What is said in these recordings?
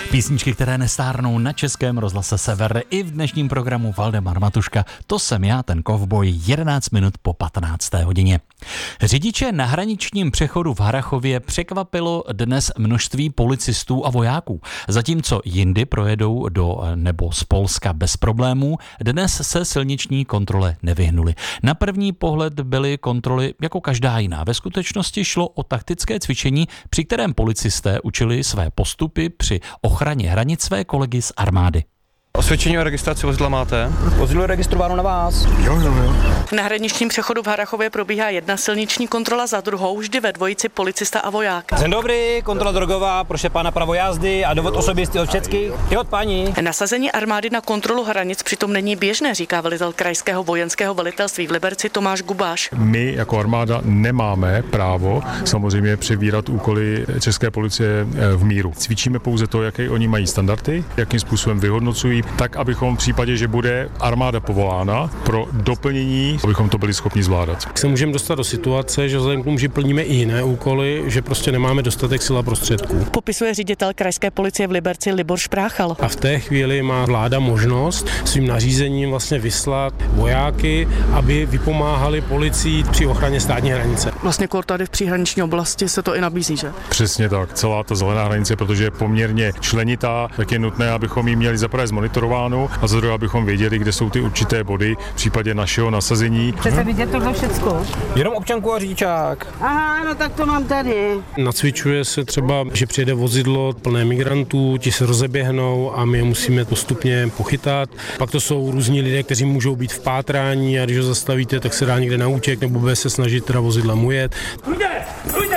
Písničky, které nestárnou na Českém rozhlase Sever i v dnešním programu Valdemar Matuška. To jsem já, ten kovboj, 11 minut po 15. hodině. Řidiče na hraničním přechodu v Harrachově překvapilo dnes množství policistů a vojáků. Zatímco jindy projedou do nebo z Polska bez problémů, dnes se silniční kontrole nevyhnuli. Na první pohled byly kontroly jako každá jiná. Ve skutečnosti šlo o taktické cvičení, při kterém policisté učili své postupy při ochraně hranic své kolegy z armády. Osvědčení o registraci vozidla máte? Vozidlo je registrováno na vás. Jo. Na hraničním přechodu v Harrachově probíhá jedna silniční kontrola za druhou, vždy ve dvojici policista a voják. Den dobrý, kontrola drogová, proše pana pravo jazdy a dovod osobistý od všeckých. Ty od paní. Nasazení armády na kontrolu hranic přitom není běžné, říká velitel krajského vojenského velitelství v Liberci Tomáš Gubáš. My jako armáda nemáme právo samozřejmě převírat úkoly české policie v míru. Cvičíme pouze to, jaké oni mají standardy, jakým způsobem vyhodnocují, tak abychom v případě, že bude armáda povolána pro doplnění, abychom to byli schopni zvládat. Se můžeme dostat do situace, že vzhledem k tomu, že plníme i jiné úkoly, že prostě nemáme dostatek sil a prostředků. Popisuje ředitel krajské policie v Liberci Libor Špráchal. A v té chvíli má vláda možnost svým nařízením vlastně vyslat vojáky, aby vypomáhali policii při ochraně státní hranice. Vlastně tady v příhraniční oblasti se to i nabízí, že? Přesně tak, celá ta zelená hranice, protože je poměrně členitá, tak je nutné, abychom ji měli zaprvé zmonitorováno a za druhé, abychom věděli, kde jsou ty určité body v případě našeho nasazení. Chcete vidět tohle všecko? Jenom občanku a řidičák. Aha, no tak to mám tady. Nacvičuje se třeba, že přijede vozidlo plné migrantů, ti se rozeběhnou a my je musíme postupně pochytat. Pak to jsou různí lidé, kteří můžou být v pátrání a když ho zastavíte, tak se dá někde na útěk nebo bude se snažit teda vozidlem ujet. Půjde,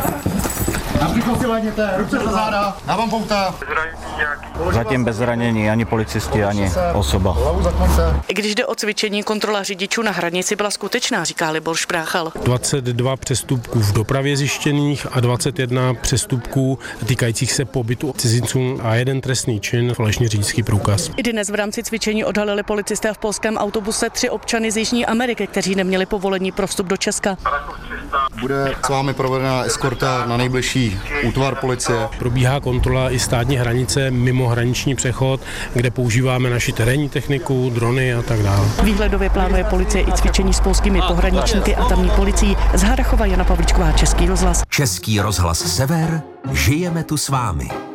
Například si lehněte, ruce za záda, na vám pouta. Zatím bez zranění, ani policisti, ani osoba. I když jde o cvičení, kontrola řidičů na hranici byla skutečná, říká Libor Špráchal. 22 přestupků v dopravě zjištěných a 21 přestupků týkajících se pobytu cizinců a jeden trestný čin, falešný řidičský průkaz. I dnes v rámci cvičení odhalili policisté v polském autobuse 3 občany z Jižní Ameriky, kteří neměli povolení pro vstup do Česka. Bude s vámi provedena eskorta na nejbližší útvar policie. Probíhá kontrola i státní hranice mimo hraniční přechod, kde používáme naši terénní techniku, drony a tak dále. Výhledově plánuje policie i cvičení s polskými pohraničníky a tamní policií. Z Harrachova Jana Pavlíčková, Český rozhlas. Český rozhlas Sever, žijeme tu s vámi.